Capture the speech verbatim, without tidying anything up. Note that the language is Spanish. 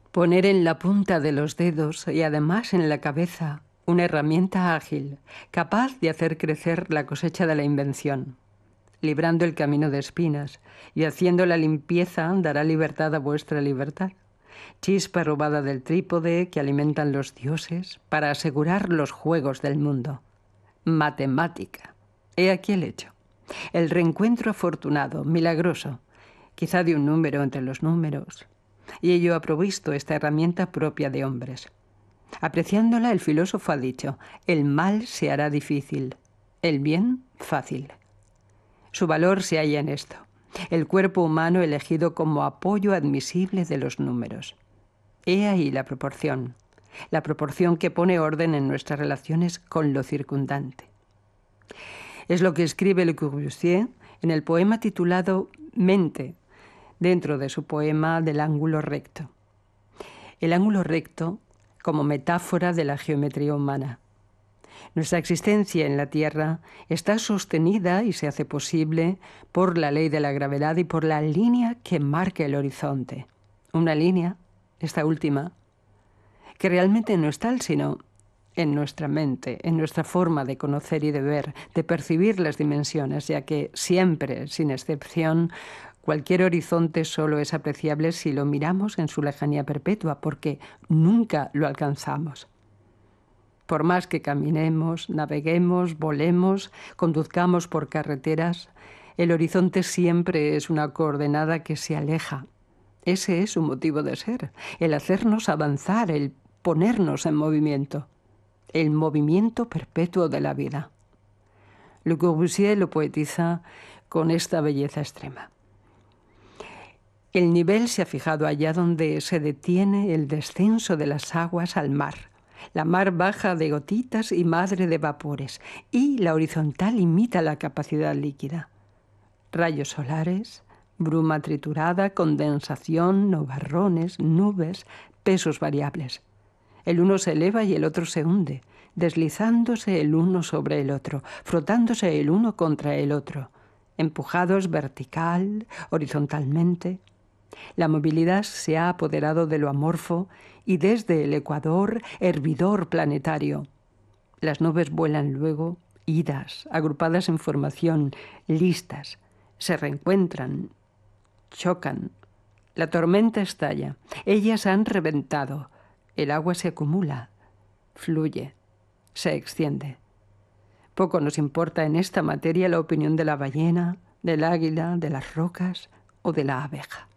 Poner en la punta de los dedos y además en la cabeza una herramienta ágil, capaz de hacer crecer la cosecha de la invención, librando el camino de espinas y haciendo la limpieza dará libertad a vuestra libertad. Chispa robada del trípode que alimentan los dioses para asegurar los juegos del mundo. Matemática. He aquí el hecho. El reencuentro afortunado, milagroso, quizá de un número entre los números. Y ello ha provisto esta herramienta propia de hombres. Apreciándola, el filósofo ha dicho, el mal se hará difícil, el bien fácil. Su valor se halla en esto, el cuerpo humano elegido como apoyo admisible de los números. He ahí la proporción, la proporción que pone orden en nuestras relaciones con lo circundante. Es lo que escribe Le Corbusier en el poema titulado Mente, dentro de su poema del ángulo recto. El ángulo recto como metáfora de la geometría humana. Nuestra existencia en la Tierra está sostenida y se hace posible por la ley de la gravedad y por la línea que marca el horizonte. Una línea, esta última, que realmente no es tal, sino en nuestra mente, en nuestra forma de conocer y de ver, de percibir las dimensiones, ya que siempre, sin excepción, cualquier horizonte solo es apreciable si lo miramos en su lejanía perpetua, porque nunca lo alcanzamos. Por más que caminemos, naveguemos, volemos, conduzcamos por carreteras, el horizonte siempre es una coordenada que se aleja. Ese es su motivo de ser, el hacernos avanzar, el ponernos en movimiento, el movimiento perpetuo de la vida. Le Corbusier lo poetiza con esta belleza extrema. El nivel se ha fijado allá donde se detiene el descenso de las aguas al mar. La mar baja de gotitas y madre de vapores, y la horizontal imita la capacidad líquida. Rayos solares, bruma triturada, condensación, nubarrones, nubes, pesos variables. El uno se eleva y el otro se hunde, deslizándose el uno sobre el otro, frotándose el uno contra el otro, empujados vertical, horizontalmente. La movilidad se ha apoderado de lo amorfo y desde el ecuador, hervidor planetario. Las nubes vuelan luego, idas, agrupadas en formación, listas, se reencuentran, chocan. La tormenta estalla, ellas han reventado, el agua se acumula, fluye, se extiende. Poco nos importa en esta materia la opinión de la ballena, del águila, de las rocas o de la abeja.